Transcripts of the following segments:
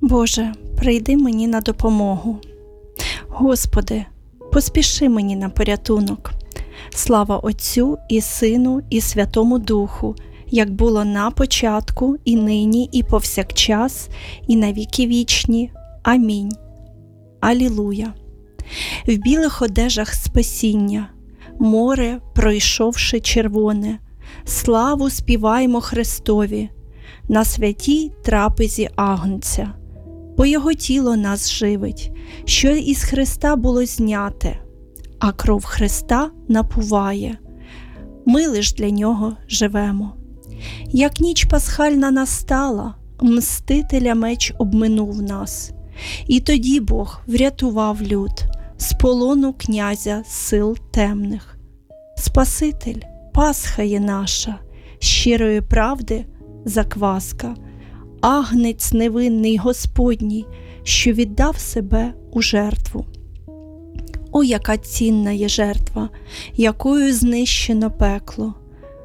Боже, прийди мені на допомогу. Господи, поспіши мені на порятунок. Слава Отцю і Сину і Святому Духу, як було на початку, і нині, і повсякчас, і на віки вічні. Амінь. Алілуя. В білих одежах спасіння, море, пройшовши червоне, славу співаймо Христові, на святій трапезі Агнця. Бо Його тіло нас живить, що із Христа було зняте, а кров Христа напуває. Ми лиш для Нього живемо. Як ніч пасхальна настала, мстителя меч обминув нас. І тоді Бог врятував люд з полону князя сил темних. Спаситель, Пасха є наша, щирої правди закваска, агнець невинний Господній, що віддав себе у жертву. О, яка цінна є жертва, якою знищено пекло!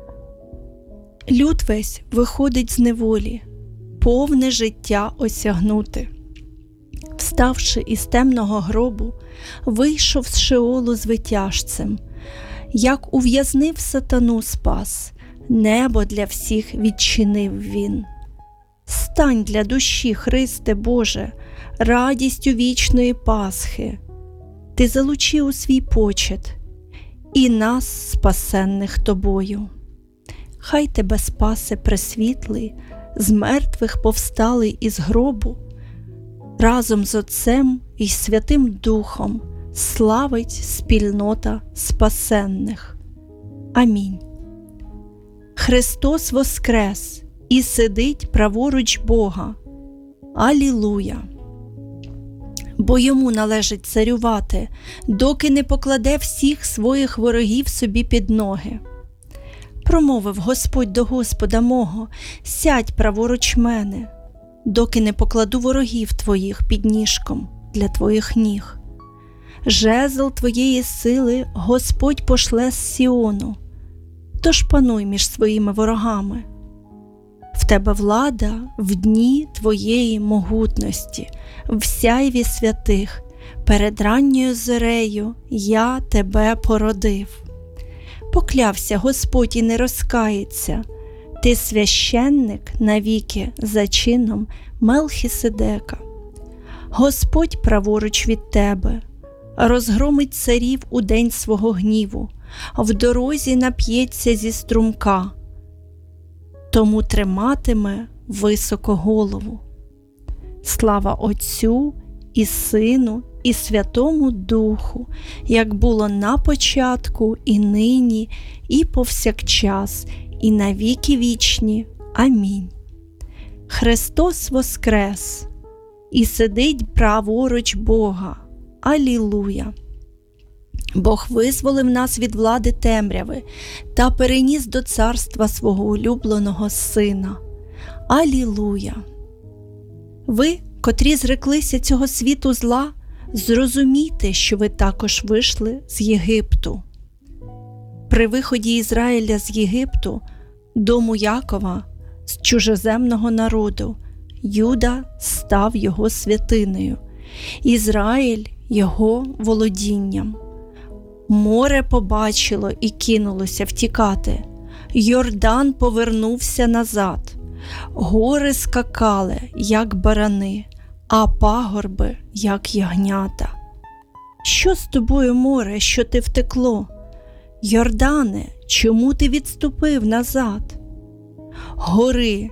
Люд весь виходить з неволі, повне життя осягнути. Вставши із темного гробу, вийшов з Шеолу звитяжцем. Як ув'язнив сатану спас, небо для всіх відчинив він. Стань для душі, Христе Боже, радістю вічної Пасхи. Ти залучи у свій почет і нас, спасенних Тобою. Хай Тебе спасе пресвітлий, з мертвих повсталий із гробу, разом з Отцем і Святим Духом славить спільнота спасенних. Амінь. Христос воскрес і сидить праворуч Бога. Алілуя! Бо Йому належить царювати, доки не покладе всіх своїх ворогів собі під ноги. Промовив Господь до Господа мого: сядь праворуч мене, доки не покладу ворогів твоїх під ніжком для твоїх ніг. Жезл твоєї сили Господь пошле з Сіону, тож пануй між своїми ворогами. В тебе влада в дні твоєї могутності, в сяйві святих, перед ранньою зорею я тебе породив. Поклявся Господь і не розкається, ти священник навіки за чином Мелхіседека. Господь праворуч від тебе, розгромить царів у день свого гніву, в дорозі нап'ється зі струмка, тому триматиме високо голову. Слава Отцю і Сину і Святому Духу, як було на початку, і нині, і повсякчас, і на віки вічні. Амінь. Христос воскрес і сидить праворуч Бога. Алілуя! Бог визволив нас від влади темряви та переніс до царства свого улюбленого Сина. Алілуя! Ви, котрі зреклися цього світу зла, зрозумійте, що ви також вийшли з Єгипту. При виході Ізраїля з Єгипту, дому Якова, з чужоземного народу, Юда став його святинею, Ізраїль – його володінням. Море побачило і кинулося втікати, Йордан повернувся назад, гори скакали, як барани, а пагорби, як ягнята. Що з тобою, море, що ти втекло? Йордане, чому ти відступив назад? Гори,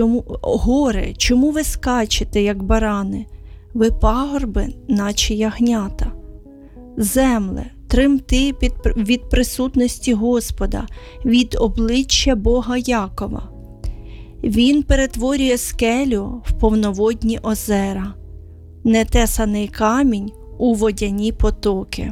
чому ви скачете, як барани? Ви пагорби, наче ягнята. Земле, тремти від присутності Господа, від обличчя Бога Якова. Він перетворює скелю в повноводні озера, нетесаний камінь у водяні потоки.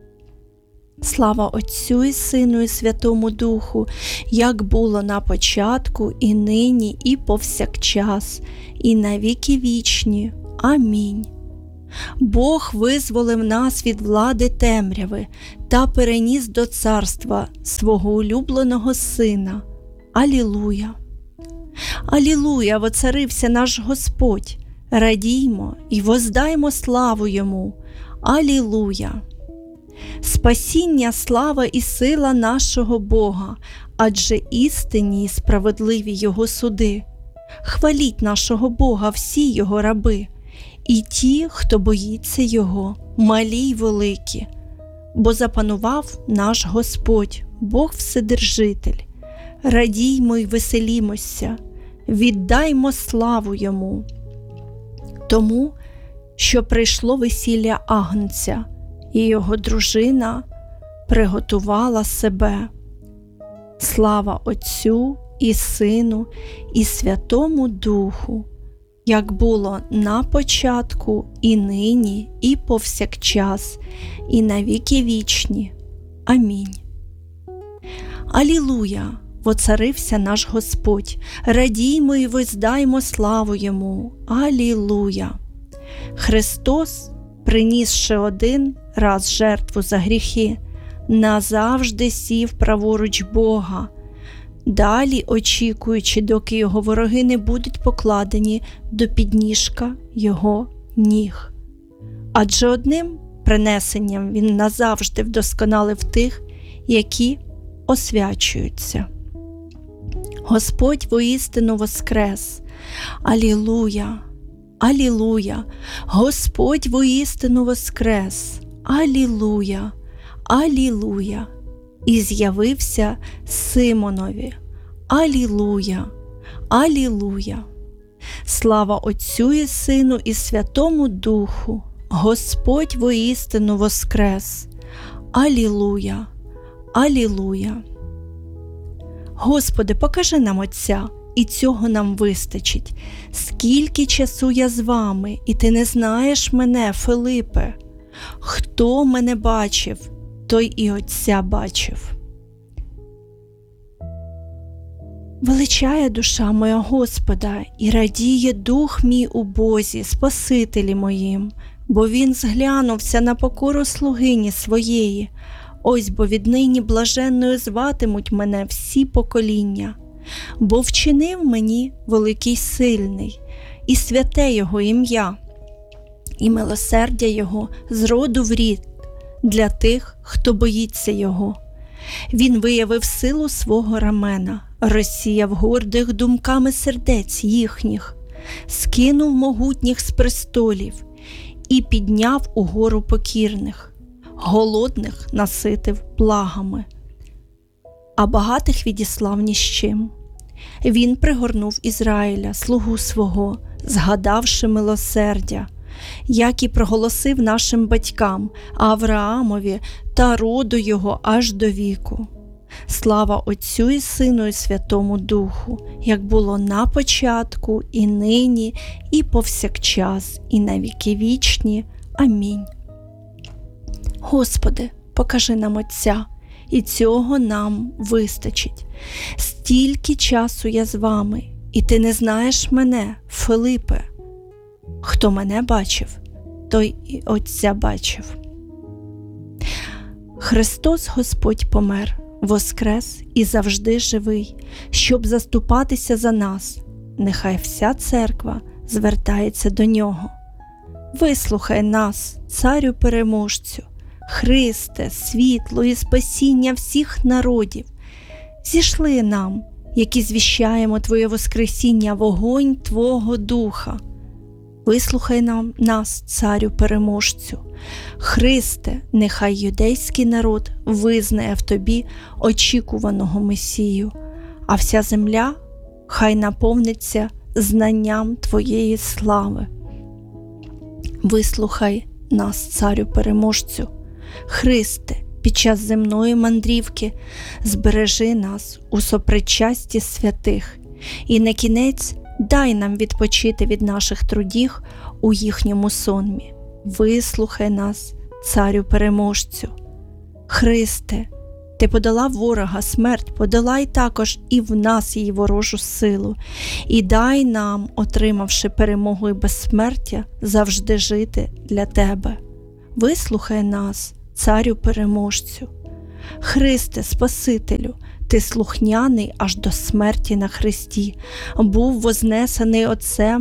Слава Отцю і Сину і Святому Духу, як було на початку, і нині, і повсякчас, і на віки вічні. Амінь. Бог визволив нас від влади темряви та переніс до царства свого улюбленого Сина. Алілуя! Алілуя! Воцарився наш Господь, радіймо і воздаймо славу Йому. Алілуя! Спасіння, слава і сила нашого Бога, адже істинні і справедливі Його суди. Хваліть нашого Бога всі Його раби, і ті, хто боїться Його, малі й великі. Бо запанував наш Господь, Бог Вседержитель. Радіймо й веселімося, віддаймо славу Йому. Тому, що прийшло весілля Агнця, і його дружина приготувала себе. Слава Отцю і Сину і Святому Духу, як було на початку, і нині, і повсякчас, і на віки вічні. Амінь. Алілуя! Воцарився наш Господь, радіймо і воздаймо славу Йому. Алілуя! Христос, принісши один раз жертву за гріхи, назавжди сів праворуч Бога, далі очікуючи, доки Його вороги не будуть покладені до підніжка Його ніг. Адже одним принесенням Він назавжди вдосконалив тих, які освячуються. Господь воістину воскрес! Алілуя! Алілуя! Господь воістину воскрес! Алілуя! Алілуя! І з'явився Симонові! Алілуя! Алілуя! Слава Отцю і Сину і Святому Духу! Господь воістину воскрес! Алілуя! Алілуя! Господи, покажи нам Отця, і цього нам вистачить. Скільки часу я з вами, і ти не знаєш мене, Филипе? Хто мене бачив, той і Отця бачив. Величає душа моя Господа, і радіє дух мій у Бозі, Спасителі моїм, бо Він зглянувся на покору слугині своєї. Ось бо віднині блаженною зватимуть мене всі покоління. Бо вчинив мені великий сильний, і святе Його ім'я, і милосердя Його з роду в рід для тих, хто боїться Його. Він виявив силу свого рамена, розсіяв гордих думками сердець їхніх, скинув могутніх з престолів і підняв угору покірних, голодних наситив благами, а багатих відіслав ні з чим. Він пригорнув Ізраїля, слугу свого, згадавши милосердя, як і проголосив нашим батькам, Авраамові та роду його аж до віку. Слава Отцю і Сину і Святому Духу, як було на початку, і нині, і повсякчас, і на віки вічні. Амінь. Господи, покажи нам Отця, і цього нам вистачить. Стільки часу я з вами, і ти не знаєш мене, Филипе. Хто мене бачив, той і Отця бачив. Христос Господь помер, воскрес і завжди живий, щоб заступатися за нас. Нехай вся церква звертається до Нього. Вислухай нас, Царю-переможцю, Христе, світло і спасіння всіх народів. Зійшли нам, які звіщаємо Твоє воскресіння, вогонь Твого Духа. Вислухай нас, Царю-переможцю. Христе, нехай юдейський народ визнає в Тобі очікуваного Месію, а вся земля хай наповниться знанням Твоєї слави. Вислухай нас, Царю-переможцю. Христе, під час земної мандрівки збережи нас у сопричасті святих, і на кінець дай нам відпочити від наших трудів у їхньому сонмі. Вислухай нас, Царю-переможцю. Христе, Ти подолав ворога смерть, подолай також і в нас її ворожу силу, і дай нам, отримавши перемогу і безсмертя, завжди жити для Тебе. Вислухай нас, Царю-переможцю. Христе, Спасителю, Ти слухняний аж до смерті на хресті, був вознесений Отцем,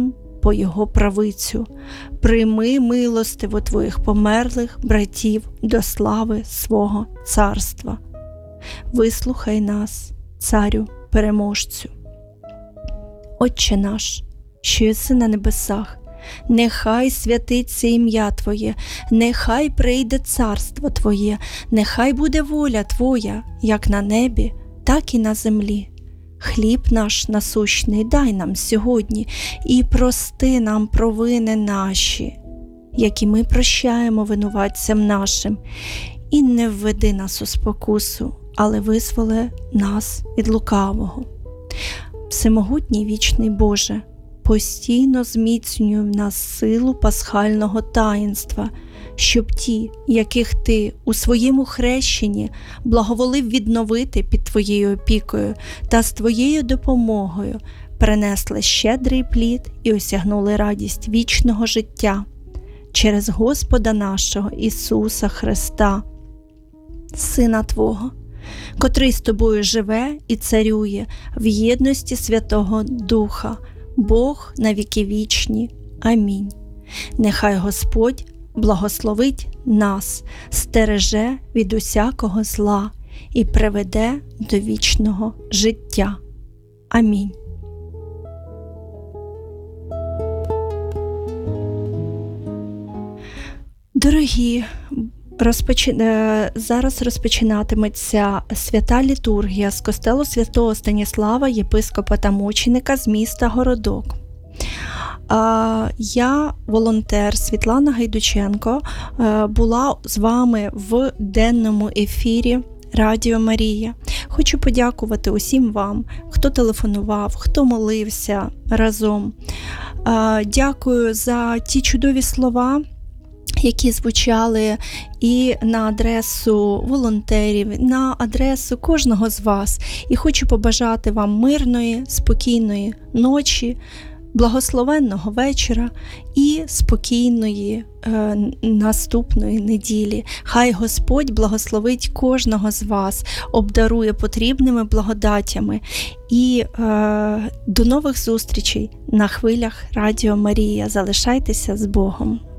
по його правицю. Прийми милостиво твоїх померлих братів до слави свого царства. Вислухай нас, Царю переможцю. Отче наш, що єси на небесах, нехай святиться ім'я Твоє, нехай прийде царство Твоє, нехай буде воля Твоя, як на небі, так і на землі. Хліб наш насущний дай нам сьогодні, і прости нам провини наші, як і ми прощаємо винуватцям нашим. І не введи нас у спокусу, але визволи нас від лукавого. Всемогутній вічний Боже, постійно зміцнюй в нас силу пасхального таїнства, щоб ті, яких Ти у своєму хрещенні благоволив відновити під Твоєю опікою та з Твоєю допомогою, принесли щедрий плід і осягнули радість вічного життя через Господа нашого Ісуса Христа, Сина Твого, котрий з Тобою живе і царює в єдності Святого Духа, Бог на віки вічні. Амінь. Нехай Господь благословить нас, стереже від усякого зла і приведе до вічного життя. Амінь. Дорогі, зараз розпочинатиметься свята літургія з костелу святого Станіслава, єпископа та мученика з міста Городок. Я, волонтер Світлана Гайдученко, була з вами в денному ефірі Радіо Марія. Хочу подякувати усім вам, хто телефонував, хто молився разом. Дякую за ті чудові слова, які звучали і на адресу волонтерів, на адресу кожного з вас. І хочу побажати вам мирної, спокійної ночі, благословенного вечора і спокійної наступної неділі. Хай Господь благословить кожного з вас, обдарує потрібними благодатями. І до нових зустрічей на хвилях Радіо Марія. Залишайтеся з Богом.